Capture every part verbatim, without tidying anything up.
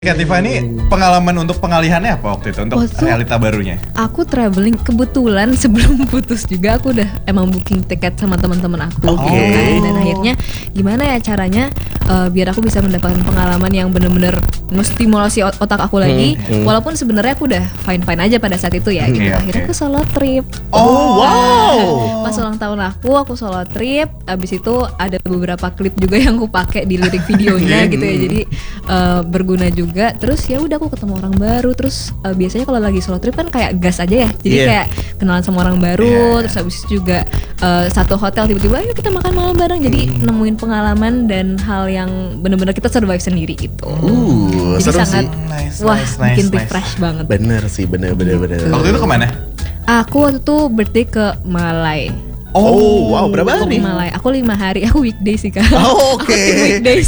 Kak Tiffany, pengalaman untuk pengalihannya apa waktu itu untuk Waktu realita barunya? Aku traveling kebetulan sebelum putus juga aku udah emang booking tiket sama teman-teman aku Oke. gitu kan. Dan akhirnya gimana ya caranya uh, biar aku bisa mendapatkan pengalaman yang bener-bener menstimulasi ot- otak aku lagi. Hmm, hmm. Walaupun sebenarnya aku udah fine-fine aja pada saat itu ya gitu. Oke, Akhirnya oke. aku solo trip. Oh, wow. Pas ulang tahun aku, aku solo trip. Abis itu ada beberapa klip juga yang aku pakai di lirik videonya gitu ya. Jadi uh, berguna juga. Terus ya udah aku ketemu orang baru. Terus uh, biasanya kalau lagi solo trip kan kayak gas aja ya. Jadi Yeah. kayak kenalan sama orang baru. Yeah. Terus habis itu juga uh, satu hotel tiba-tiba ayo kita makan malam bareng. Jadi nemuin pengalaman dan hal yang benar-benar kita survive sendiri gitu. Uh, Jadi seru sangat sih. Nice, wah nice, nice, bikin nice. refresh banget. Bener sih, bener bener bener. Waktu itu kemana? Aku waktu itu birthday ke Malai. Oh, wow, berapa Aku ke hari? Malai. Aku lima hari. Aku weekdays sih kan. Oh, Aku oke. tim weekdays.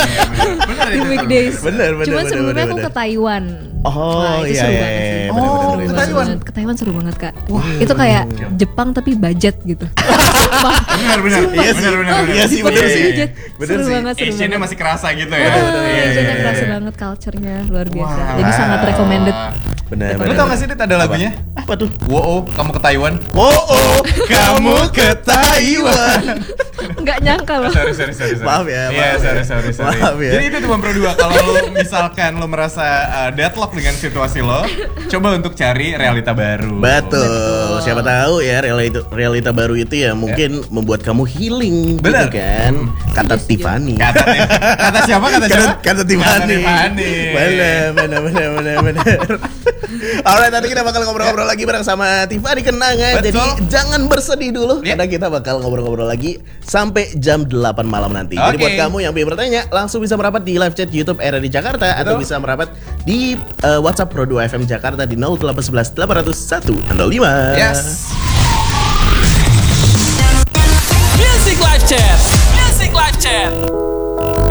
Bener Tim itu. weekdays. Bener, bener, Cuman bener, sebelumnya bener, aku bener. ke Taiwan. Oh, Wah, itu iya, seru iya, banget iya, sih. bener, Oh, bener, ke bener, Taiwan. bener. Ke Taiwan seru banget kak. Wah, itu kayak Jepang tapi budget gitu. Sumpah. Bener, bener. Iya sih, Bener, bener, bener. iya sih, bener Budget, sih. budget. Bener Seru sih. banget, seru Asian-nya banget. masih kerasa gitu ya. Wah, Iya, Asian-nya iya, kerasa iya. banget, culture-nya luar biasa. Wah. Jadi sangat recommended. Bener, Lu bener. tau gak sih Dit ada lagunya? Apa tuh? Wow, kamu ke Taiwan. Oh, oh, kamu ke Taiwan. Nggak nyangka loh. Sorry, sorry, sorry, sorry. Maaf ya, Iya, maaf sorry, ya. sorry, sorry. Maaf ya. Jadi itu cuma pro dua. Kalau lo misalkan lo merasa uh, deadlock dengan situasi lo, coba untuk cari realita baru. Betul. Siapa tahu ya realita realita baru itu ya mungkin membuat kamu healing Bener. gitu kan. Kata Yes, Tiffany. Kata, kata siapa? Kata Kata, siapa? kata Tiffany. Tiffany. Bener, bener, bener, bener, bener. Alright, nanti kita bakal ngobrol-ngobrol lagi bareng sama Tiffany Kenangan. Betul. Jadi jangan bersedih dulu Ya. karena kita bakal ngobrol-ngobrol lagi sampai jam delapan malam nanti. Jadi Oke. buat kamu yang ingin bertanya, langsung bisa merapat di live chat YouTube R R D Jakarta atau Betul. bisa merapat di uh, WhatsApp Pro dua F M Jakarta di nol delapan satu satu delapan nol satu nol lima. Yes.